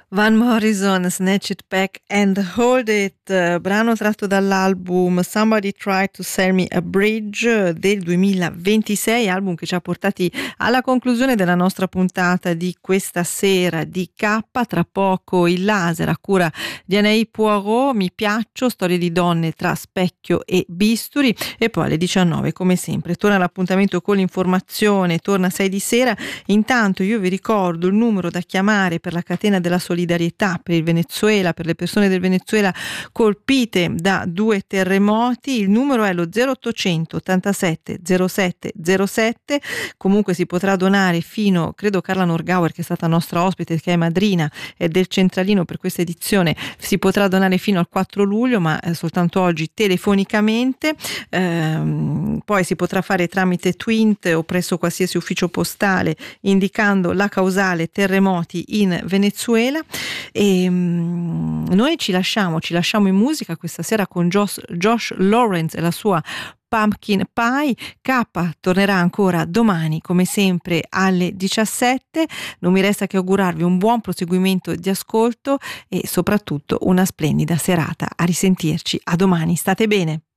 Van Morrison, Snatch It Back and Hold It, brano tratto dall'album Somebody Tried to Sell Me a Bridge del 2026, album che ci ha portati alla conclusione della nostra puntata di questa sera di K. Tra poco il laser a cura di Anaïs Poirot, Mi piaccio, storie di donne tra specchio e bisturi, e poi alle 19 come sempre torna l'appuntamento con l'informazione, torna 6 di sera. Intanto io vi ricordo il numero da chiamare per la catena della solidarietà per il Venezuela, per le persone del Venezuela colpite da 2 terremoti. Il numero è lo 0800 87 07 07. Comunque si potrà donare fino, credo Carla Norgauer, che è stata nostra ospite, che è madrina del centralino per questa edizione, si potrà donare fino al 4 luglio, ma soltanto oggi telefonicamente. Poi si potrà fare tramite Twint o presso qualsiasi ufficio postale indicando la causale terremoti in Venezuela. E noi ci lasciamo in musica questa sera con Josh Lawrence e la sua Pumpkin Pie. K tornerà ancora domani come sempre alle 17. Non mi resta che augurarvi un buon proseguimento di ascolto e soprattutto una splendida serata. A risentirci, a domani, state bene.